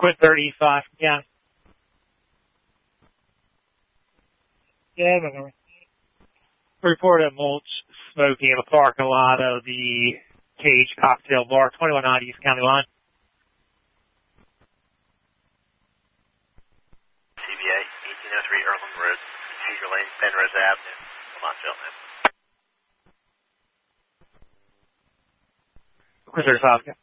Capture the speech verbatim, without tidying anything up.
Quit thirty-five, yeah. Yeah, no, report at Mulch smoking in the parking lot of the Cage Cocktail Bar, twenty-one ninety East County Line. C B A, eighteen oh three Earlham Road, Cedar Lane, Penrose Avenue, Lamont Cheltenham. Quit thirty-five, yeah.